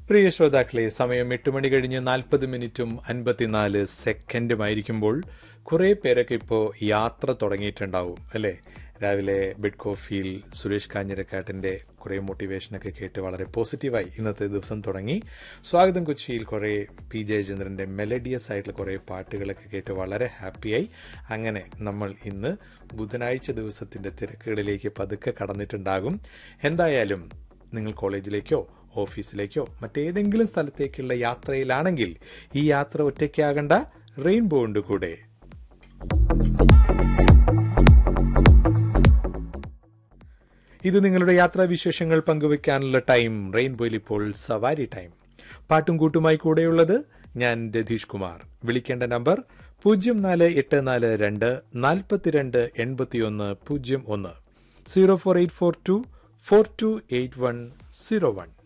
പ്രിയ ശ്രോതാക്കളെ, സമയം 8 മണി കഴിഞ്ഞ് 40 മിനിറ്റും 54 സെക്കൻഡുമായിരിക്കുമ്പോൾ കുറേ പേരൊക്കെ ഇപ്പോൾ യാത്ര തുടങ്ങിയിട്ടുണ്ടാവും അല്ലേ? രാവിലെ ബെഡ് കോഫിയിൽ സുരേഷ് കാഞ്ഞിരക്കാട്ടിൻ്റെ കുറേ മോട്ടിവേഷനൊക്കെ കേട്ട് വളരെ പോസിറ്റീവായി ഇന്നത്തെ ദിവസം തുടങ്ങി. സ്വാഗതം കൊച്ചിയിൽ കുറേ പി ജയചന്ദ്രൻ്റെ മെലഡിയസ് ആയിട്ടുള്ള കുറേ പാട്ടുകളൊക്കെ കേട്ട് വളരെ ഹാപ്പിയായി. അങ്ങനെ നമ്മൾ ഇന്ന് ബുധനാഴ്ച ദിവസത്തിൻ്റെ തിരക്കുകളിലേക്ക് പതുക്കെ കടന്നിട്ടുണ്ടാകും. എന്തായാലും നിങ്ങൾ കോളേജിലേക്കോ ഓഫീസിലേക്കോ മറ്റേതെങ്കിലും സ്ഥലത്തേക്കുള്ള യാത്രയിലാണെങ്കിൽ ഈ യാത്ര ഒറ്റയ്ക്കാകണ്ട, റെയിൻബോ ഉണ്ട് കൂടെ. ഇത് നിങ്ങളുടെ യാത്രാവിശേഷങ്ങൾ പങ്കുവെക്കാനുള്ള ടൈം. റെയിൻബോയിൽ ഇപ്പോൾ സവാരി ടൈം. പാട്ടും കൂട്ടുമായി കൂടെയുള്ളത് ഞാൻ രതീഷ് കുമാർ. വിളിക്കേണ്ട നമ്പർ 0484 42 81 01 04842 428101.